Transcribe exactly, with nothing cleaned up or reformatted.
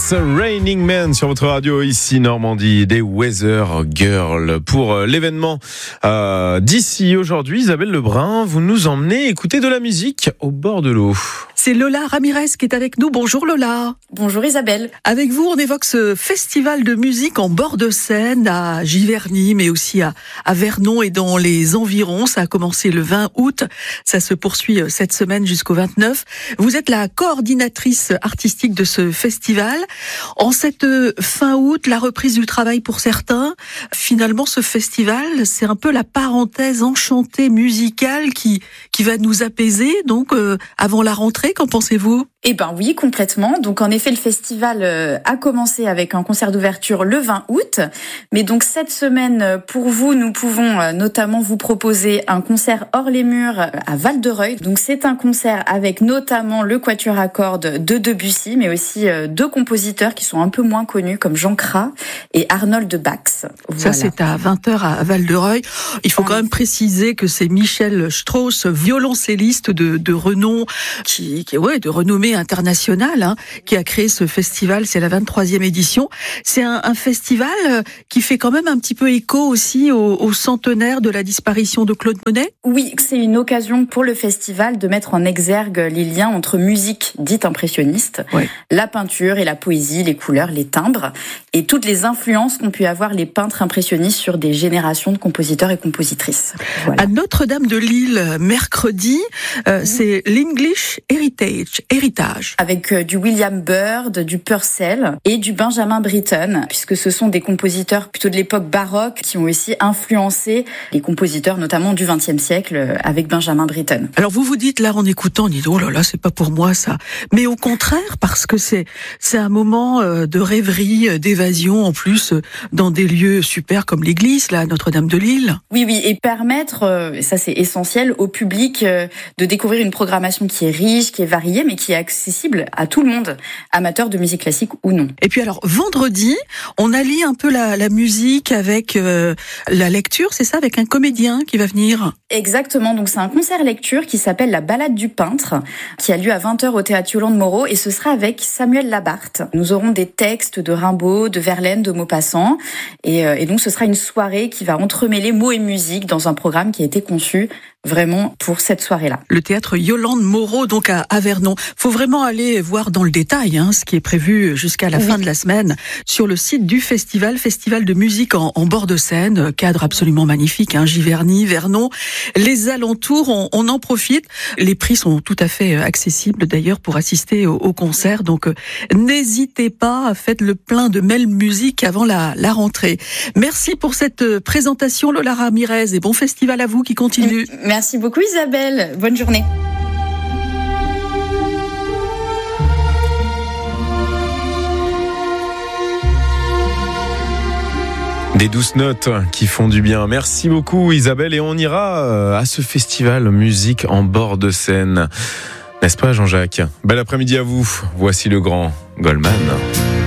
Raining Man sur votre radio ici Normandie, des Weather Girls pour l'événement euh, d'ici aujourd'hui. Isabelle Lebrun, vous nous emmenez écouter de la musique au bord de l'eau. C'est Lola Ramirez qui est avec nous. Bonjour Lola. Bonjour Isabelle. Avec vous, on évoque ce festival de musique en bord de Seine à Giverny, mais aussi à, à Vernon et dans les environs. Ça a commencé le vingt août. Ça se poursuit cette semaine jusqu'au vingt-neuf. Vous êtes la coordinatrice artistique de ce festival. En cette fin août, la reprise du travail pour certains, finalement, ce festival, c'est un peu la parenthèse enchantée musicale qui, qui va nous apaiser, donc, euh, avant la rentrée. Qu'en pensez-vous ? Eh ben oui, complètement. Donc en effet, le festival a commencé avec un concert d'ouverture le vingt août. Mais donc cette semaine, pour vous, nous pouvons notamment vous proposer un concert hors les murs à Val-de-Reuil. Donc c'est un concert avec notamment le quatuor à cordes de Debussy, mais aussi deux compositeurs qui sont un peu moins connus comme Jean Cras et Arnold Bax. Ça, Voilà. c'est à vingt heures à Val-de-Reuil. Il faut quand même préciser que c'est Michel Strauss, violoncelliste de, de renom, qui, qui ouais, de renommée internationale, hein, qui a créé ce festival. C'est la vingt-troisième édition. C'est un, un festival qui fait quand même un petit peu écho aussi au, au centenaire de la disparition de Claude Monet. Oui, c'est une occasion pour le festival de mettre en exergue les liens entre musique dite impressionniste, ouais. la peinture et la poésie, les couleurs, les timbres, et toutes les influences qu'ont pu avoir les peintres impressionnistes sur des générations de compositeurs et compositrices. Voilà. À Notre-Dame-de-Lille, mercredi, euh, mmh. c'est l'English Heritage, héritage. Avec euh, du William Byrd, du Purcell et du Benjamin Britten, puisque ce sont des compositeurs plutôt de l'époque baroque qui ont aussi influencé les compositeurs notamment du vingtième siècle avec Benjamin Britten. Alors vous vous dites là en écoutant, on dit oh là là, c'est pas pour moi ça. Mais au contraire, parce que c'est c'est un moment de rêverie, d'évasion en plus dans des lieux super comme l'église là, Notre-Dame-de-Lille. Oui oui, et permettre, ça c'est essentiel, au public de découvrir une programmation qui est riche, qui est variée, mais qui est accessible à tout le monde, amateur de musique classique ou non. Et puis alors vendredi, on allie un peu la, la musique avec euh, la lecture, c'est ça, avec un comédien qui va venir. Exactement, donc c'est un concert lecture qui s'appelle La Balade du peintre, qui a lieu à vingt heures au théâtre Yolande Moreau, et ce sera avec Samuel Labarthe. Nous aurons des textes de Rimbaud, de Verlaine, de Maupassant, et, euh, et donc ce sera une soirée qui va entremêler mots et musique dans un programme qui a été conçu vraiment pour cette soirée-là. Le théâtre Yolande Moreau, donc à, à Vernon. Faut vraiment aller voir dans le détail hein, ce qui est prévu jusqu'à la oui. fin de la semaine sur le site du festival, festival de musique en, en bord de Seine, cadre absolument magnifique, hein, Giverny, Vernon, les alentours, on, on en profite. Les prix sont tout à fait accessibles d'ailleurs pour assister au, au concert, donc euh, n'hésitez pas, faites le plein de belle musique avant la, la rentrée. Merci pour cette présentation Lola Ramirez et bon festival à vous qui continue. Merci beaucoup Isabelle, bonne journée. Des douces notes qui font du bien. Merci beaucoup Isabelle et on ira à ce festival musique en bord de Seine. N'est-ce pas Jean-Jacques ? Bel après-midi à vous. Voici le grand Goldman.